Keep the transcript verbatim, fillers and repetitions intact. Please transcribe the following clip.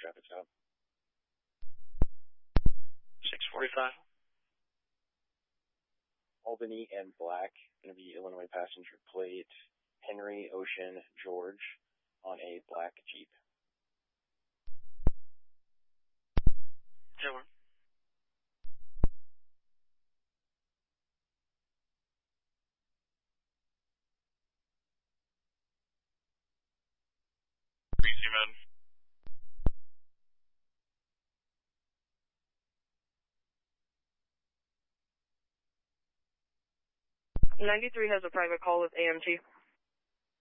traffic stop. six forty-five. Albany and Black, going to be Illinois passenger plate, Henry Ocean George on a black Jeep. Taylor. B C Med. ninety-three has a private call with A M T.